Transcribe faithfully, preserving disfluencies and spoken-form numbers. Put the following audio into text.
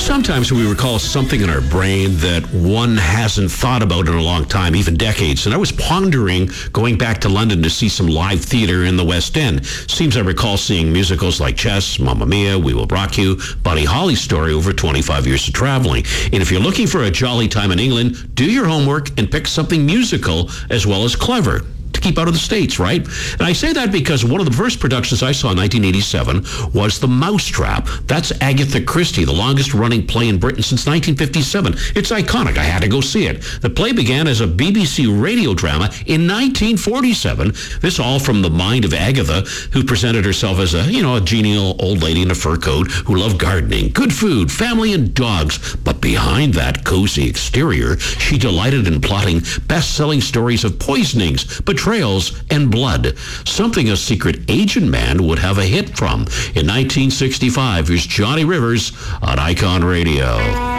Sometimes we recall something in our brain that one hasn't thought about in a long time, even decades. And I was pondering going back to London to see some live theater in the West End. Seems I recall seeing musicals like Chess, Mamma Mia, We Will Rock You, Buddy Holly's story over twenty-five years of traveling. And if you're looking for a jolly time in England, do your homework and pick something musical as well as clever. To keep out of the States, right? And I say that because one of the first productions I saw in nineteen eighty-seven was The Mousetrap. That's Agatha Christie, the longest-running play in Britain since nineteen fifty-seven. It's iconic. I had to go see it. The play began as a B B C radio drama in nineteen forty-seven. This all from the mind of Agatha, who presented herself as a, you know, a genial old lady in a fur coat who loved gardening, good food, family, and dogs. But behind that cozy exterior, she delighted in plotting best-selling stories of poisonings, betrayals, and blood. Something a secret agent man would have a hit from. In nineteen sixty-five, here's Johnny Rivers on Icon Radio.